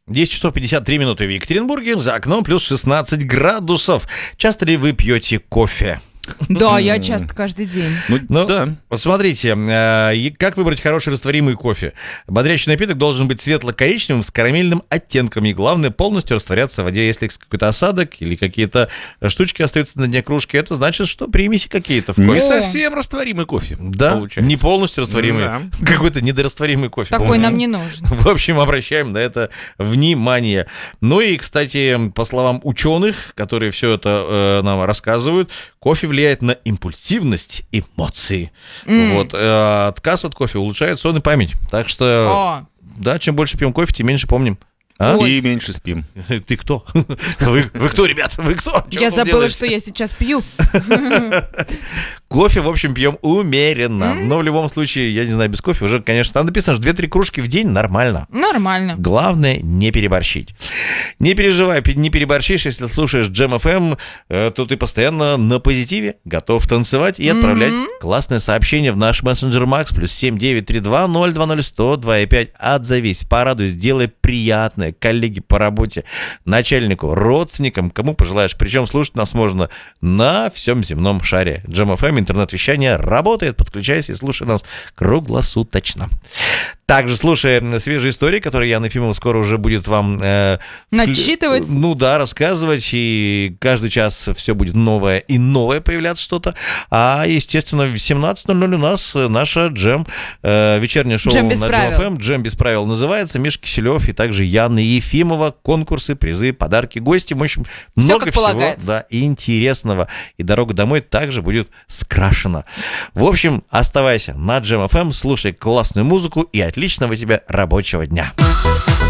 10 часов 53 минуты в Екатеринбурге, за окном плюс 16 градусов. Часто ли вы пьете кофе? Да, я часто, каждый день. Да. Посмотрите, как выбрать хороший растворимый кофе. Бодрящий напиток должен быть светло-коричневым с карамельным оттенком. И главное, полностью растворяться в воде. Если какой-то осадок или какие-то штучки остаются на дне кружки, это значит, что примеси какие-то в кофе. Не совсем растворимый кофе. Да, получается. не полностью растворимый. Да. Какой-то недорастворимый кофе. Такой нам не нужен. В общем, обращаем на это внимание. Ну и, кстати, по словам ученых, которые все это нам рассказывают, кофе влияет на импульсивность, эмоции. Вот. Отказ от кофе улучшает сон и память. Так что, да, чем больше пьем кофе, тем меньше помним. И меньше спим. Ты кто? Вы кто, ребят? Вы кто? Я забыла, что я сейчас пью. Кофе, в общем, пьем умеренно. Но в любом случае, я не знаю, без кофе уже, конечно, там написано, что 2-3 кружки в день нормально. Нормально. Главное, не переборщить. Не переживай, не переборщишь, если слушаешь Jam FM, то ты постоянно на позитиве, готов танцевать и отправлять классное сообщение в наш мессенджер Макс, +7 932 020 100 2,5. Отзовись, порадуй, сделай приятное коллеге по работе, начальнику, родственникам, кому пожелаешь. Причем слушать нас можно на всем земном шаре. Jam FM, интернет-вещание работает. Подключайся и слушай нас круглосуточно. Также слушай свежие истории, которые Яна Ефимова скоро уже будет вам начитывать. Рассказывать. И каждый час все будет новое и новое появляться что-то. А, естественно, в 17:00 у нас наша Джем, вечернее шоу Джем без на правил. Джем FM. Джем без правил называется. Миша Киселев и также Яна Ефимова. Конкурсы, призы, подарки, гости. В общем, много всего интересного. И дорога домой также будет скрашена. В общем, оставайся на Джем FM, слушай классную музыку и отличного тебе рабочего дня.